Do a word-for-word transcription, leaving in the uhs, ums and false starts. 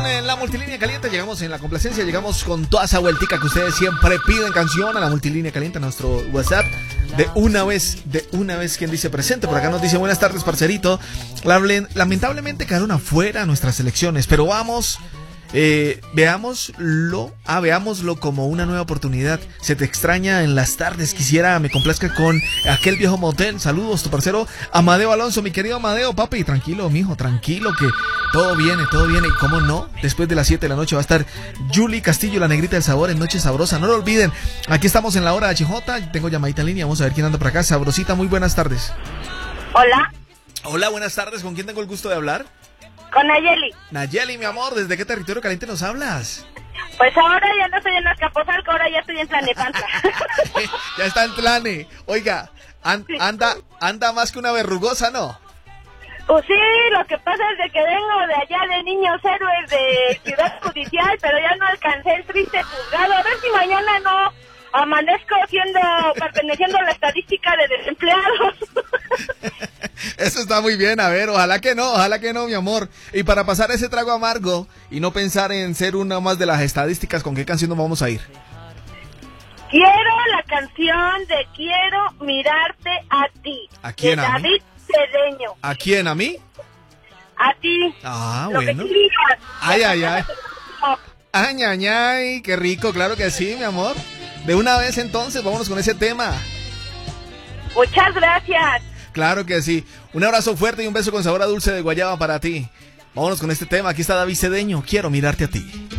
en la multilínea caliente, llegamos en la complacencia, llegamos con toda esa vueltica que ustedes siempre piden canción a la multilínea caliente, a nuestro WhatsApp. De una vez, de una vez, quien dice presente. Por acá nos dice buenas tardes, parcerito. Lamentablemente quedaron afuera nuestras elecciones, pero vamos... Eh, veámoslo, ah, veámoslo como una nueva oportunidad. Se te extraña en las tardes. Quisiera me complazca con aquel viejo motel. Saludos, tu parcero Amadeo Alonso, mi querido Amadeo, papi. Tranquilo, mijo, tranquilo, que todo viene, todo viene. Y cómo no, después de las siete de la noche va a estar Julie Castillo, la negrita del sabor, en Noche Sabrosa. No lo olviden, aquí estamos en la hora de H J. Tengo llamadita en línea, vamos a ver quién anda por acá. Sabrosita, muy buenas tardes. Hola. Hola, buenas tardes. ¿Con quién tengo el gusto de hablar? Con Nayeli. Nayeli, mi amor, ¿desde qué territorio caliente nos hablas? Pues ahora ya no estoy en Azcapotzalco, ahora ya estoy en Tlanepantla. Ya está en Tlane. Oiga, an, sí. anda anda más que una verrugosa, ¿no? Pues sí, lo que pasa es de que vengo de allá de Niños Héroes de Ciudad Judicial, pero ya no alcancé el triste juzgado. A ver si mañana no amanezco siendo, perteneciendo a la estadística de desempleados. Eso está muy bien, a ver, ojalá que no, ojalá que no, mi amor. Y para pasar ese trago amargo y no pensar en ser una más de las estadísticas, ¿con qué canción nos vamos a ir? Quiero la canción de Quiero Mirarte a Ti. ¿A quién, de a mí? David Cedeño. ¿A quién, a mí? A ti. Ah, Lo bueno. que quieras. Ay, ay, ay. Ay, ay, ay, qué rico, claro que sí, mi amor. De una vez entonces, vámonos con ese tema. Muchas gracias. Claro que sí. Un abrazo fuerte y un beso con sabor a dulce de guayaba para ti. Vámonos con este tema. Aquí está David Cedeño. Quiero mirarte a ti.